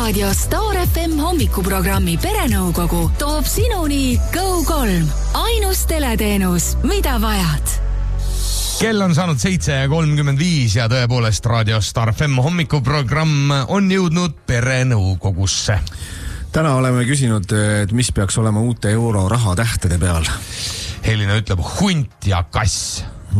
Raadio Star FM hommikuprogrammi Perenõukogu toob sinuni Go3. Ainus teleteenus, mida vajad. Kell on saanud 7:35 ja tõepoolest Raadio Star FM hommikuprogramm on jõudnud Perenõukogusse. Täna oleme küsinud, et mis peaks olema uute euro rahatähtede peal. Helina ütleb hunt ja kass.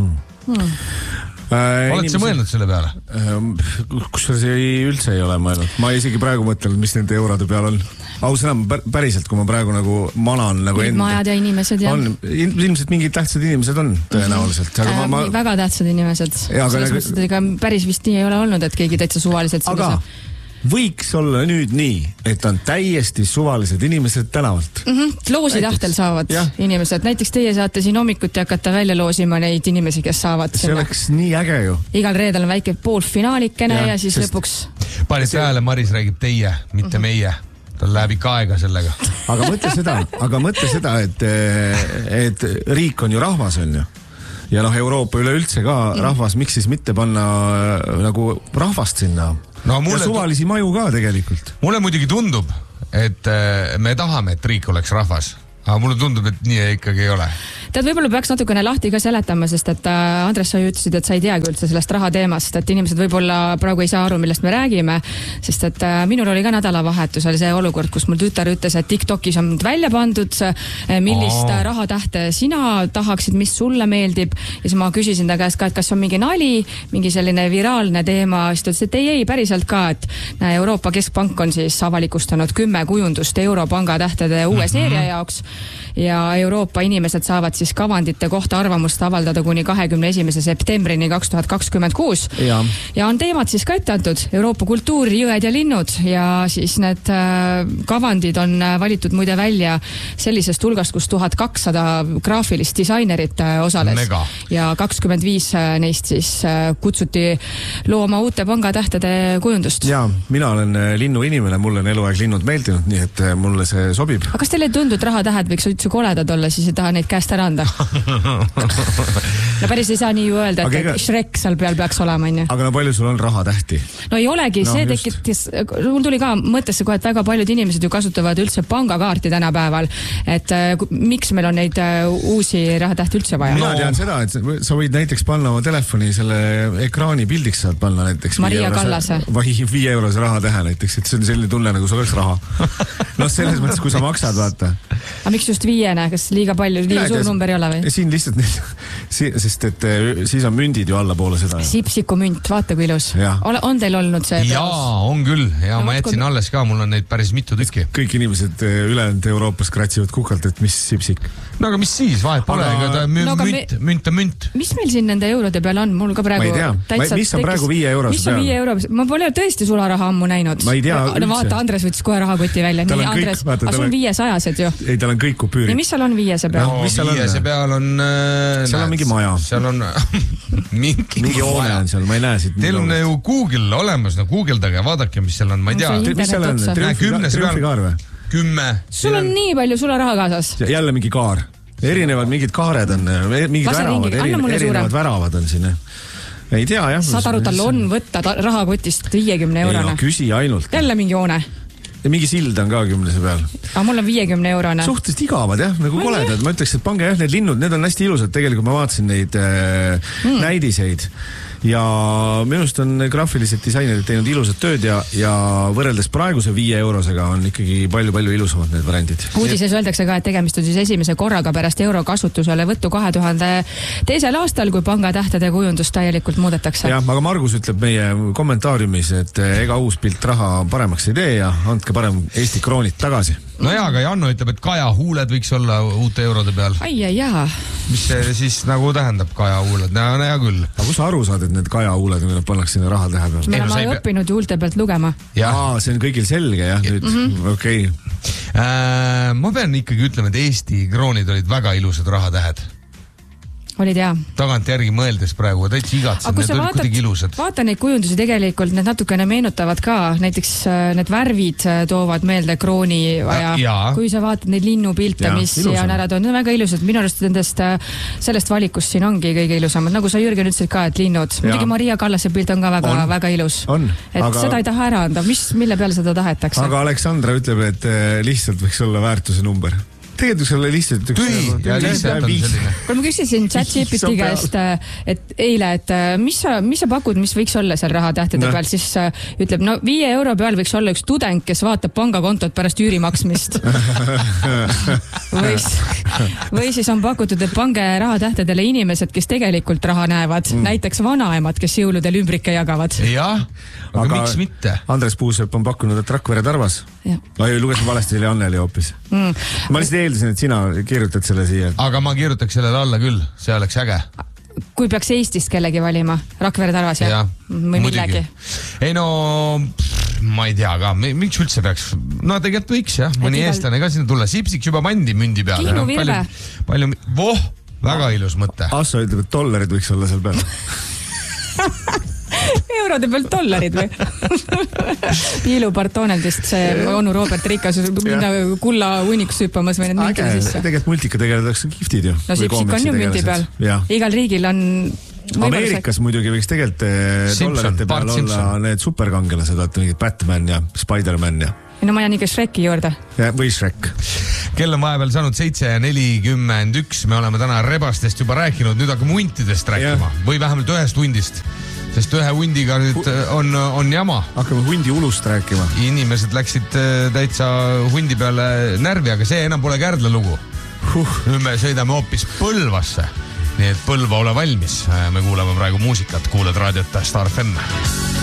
Oled sa mõelnud selle peale? Kusjuures üldse ei ole mõelnud. Ma isegi praegu mõtlen, mis nende eurode peal on. Ausõna, päriselt, kui ma praegu nagu manan nagu enda. Majad ja inimesed, jah. Ilmselt mingid tähtsad inimesed on tõenäoliselt. Väga tähtsad inimesed. Selles mõttes, et päris vist nii ei ole olnud, et keegi täitsa suvaliselt sellise. Aga võiks olla nüüd nii, et on täiesti suvalised inimesed tänavalt. Loosi tahtel saavad inimesed. Näiteks teie saate siin hommikuti hakata välja loosima neid inimesi, kes saavad. See oleks nii äge ju. Igal reedel on väike poolfinaalikene ja siis lõpuks. Panite hääle, Maris räägib teie, mitte meie. Tal läheb ikka aega sellega. Aga mõtle seda, et riik on ju rahvas, on ju. Ja Euroopa üleüldse ka rahvas, miks siis mitte panna nagu rahvast sinna? Ja suvalisi maju ka tegelikult. Mulle muidugi tundub, et me tahame, et riik oleks rahvas. Aga mulle tundub, et nii ikkagi ei ole. Tead, võib-olla peaks natukene lahti ka seletama, sest et Andres, sa ju ütlesid, et sa ei teagi üldse sellest raha teemast, et inimesed võib-olla praegu ei saa aru, millest me räägime, sest et minul oli ka nädalavahetusel see olukord, kus mul tütar ütles, et TikTokis on välja pandud, millist rahatähte sina tahaksid, mis sulle meeldib, ja siis ma küsisin ta käest ka, et kas on mingi nali, mingi selline viraalne teema, siis ta ütles, et ei, päriselt ka, et Euroopa Keskpank on siis avalikustanud 10 kujundust Europanga tähtede uue seeria jaoks ja Euroopa inimesed saavad siis kavandite kohta arvamust avaldada kuni 21. septembrini 2026. Ja on teemad siis ka ette antud. Euroopa kultuur, jõed ja linnud ja siis need kavandid on valitud muide välja sellisest hulgast, kus 1200 graafilist disainerit osales. Mega. Ja 25 neist siis kutsuti looma uute pangatähtede kujundust. Ja, mina olen linnu inimene, mulle on eluaeg linnud meeldinud, nii et mulle see sobib. Aga kas teile ei tundu, et rahatähed võiks üldse koledad olla, siis ei taha neid käest ära anda? No päris ei saa nii ju öelda, et Shrek seal peal peaks olema. Aga palju sul on rahatähti? No ei olegi, see tekitas, mul tuli ka mõttesse kohe, et väga paljud inimesed ju kasutavad üldse pangakaarti tänapäeval, et miks meil on neid uusi rahatähti üldse vaja? Mina tean seda, et sa võid näiteks panna oma telefoni selle ekraani pildiks saad panna näiteks Maria Kallase 5 eurose rahatähe näiteks, et see on selline tunne, nagu sul oleks raha. No selles mõttes, kui sa maksad, vaata. Aga miks just 5, kas liiga palju, liiga suur number ei ole või? Siin lihtsalt, sest et siis on mündid ju allapoole seda. Sipsiku münt, vaata kui ilus. On teil olnud see? Jaa, on küll. Ja ma jätsin alles ka, mul on neid päris mitu tükki. Kõik inimesed ülejäänud Euroopas kratsivad kukalt, et mis sipsik. No aga mis siis? Vahet pole, münt on münt. Mis meil siin nende eurode peal on? Mul ka praegu mis on praegu 5 euros peal? Mis on 5 euros? Ma pole tõesti sularaha ammu näinud. Ma ei tea üldse. Vaata, Andres võttis kohe rahakoti välja. Nii, Andres, asun 500-sed ju. Ei, tal on kõik kupüürid. Ja mis seal on 5 peal? 5 peal on... Seal on mingi maja. Seal on mingi hoone on seal, ma ei näe siit. Teil on ju Google olemas, no Googleldage, vaadake, mis seal on, ma ei tea. Mis seal on? Triumfikaar või? 10. Sul on nii palju sularaha kaasas? Jälle mingi kaar. Erinevad mingid kaared on, mingid erinevad väravad on siin. Ei tea, jah. Saad aru, tal on võtta rahakotist 50 eurone. Ei, küsi ainult. Jälle mingi joone. Ja mingi sild on ka 10 peal. Aga mul on 50 eurone. Suhteliselt igavad, jah, nagu koledad. Ma ütleks, et pange need linnud, need on hästi ilusad. Tegelikult ma vaatasin neid näidiseid. Ja minust on graafilised disainerid teinud ilusat tööd ja võrreldes praeguse 5 eurosega on ikkagi palju ilusamad need variandid. Uudises öeldakse ka, et tegemist on siis esimese korraga pärast euro kasutusele võttu 2002. aastal, kui pangatähtede kujundust täielikult muudetakse. Ja, aga Margus ütleb meie kommentaariumis, et ega uus pilt raha paremaks ei tee ja andke parem Eesti kroonid tagasi. No jaa, aga Janno ütleb, et kajahuuled võiks olla uute eurode peal. Jaa. Mis see siis nagu tähendab kajahuuled? No hea küll. Aga kus sa aru saad, et need kajahuuled, kui nad pannakse sinna raha tähe peal? Me oleme õppinud juulte pealt lugema. See on kõigil selge, jah, nüüd. Okei. Ma pean ikkagi ütlema, et Eesti kroonid olid väga ilusad rahatähed. olid jaa. Tagantjärgi mõeldes praegu, täitsa igatsen, need olid kuidagi ilusad. Vaata neid kujundusi tegelikult, need natukene meenutavad ka, näiteks need värvid toovad meelde krooni ja kui sa vaatad neid linnupilte, mis on ära toonud, need on väga ilusad. Minu arust sellest valikust siin ongi kõige ilusamad. Nagu sa Jürgen ütlesid ka, et linnud. Muidugi Maria Kallase pilt on ka väga ilus. Seda ei taha ära anda. Mille peale seda tahetakse? Aga Aleksandra ütleb, et lihtsalt võiks olla väärtuse number. Tegelikult selle lihtsalt ja lihtsalt on selline. Kui ma küsisin ChatGPT käest, et eile, et mis sa pakud, mis võiks olla seal rahatähtede peal, siis ütleb, 5 euro peal võiks olla üks tudeng, kes vaatab pangakontot pärast üüri maksmist. Või siis on pakutud, et pange rahatähtedele inimesed, kes tegelikult raha näevad. Näiteks vanaemad, kes jõuludel ümbrike jagavad. Jah, aga miks mitte? Andres Puusepp on pakkunud, et Rakvere Tarvas. Lugesin valesti selle Anneli hoopis. Ma lihtsalt eeldasin, et sina kirjutad selle siia. Aga ma kirjutaks sellele alla küll, see oleks äge. Kui peaks Eestist kellegi valima, Rakvere Tarvas ja või millegi? Ei no, ma ei tea ka, miks üldse peaks, no tegelikult võiks jah, mõni eestlane ka sinna tulla, Sipsiks juba mandi mündi peale. Kihnu Virve. Väga ilus mõte. Assa ütleb, et dollarid võiks olla seal peal. Eurode pealt dollarid või? Piilu Bartonendist see onu Robert Rikas minna kulla hunnikus hüppamas või need müntide sisse. Tegelikult multika tegeldakse kiftid ju. No Sipsik on ju münti peal. Igal riigil on... Ameerikas muidugi võiks tegelikult dollarite peal olla need superkangelased, mingid Batman ja Spider-Man ja... No ma jään ikka Shreki juurde. Või Shrek. Kell on vahepeal saanud 7:41. Me oleme täna rebastest juba rääkinud, nüüd hakkame huntidest rääkima. Või vähemalt ühest hundist. Sest ühe hundiga nüüd on jama. Hakkame hundi ulust rääkima. Inimesed läksid täitsa hundi peale närvi, aga see enam pole Kärdla lugu. Nüüd me sõidame hoopis Põlvasse. Nii et Põlva ole valmis. Me kuulame praegu muusikat, kuuled raadiot Star FM.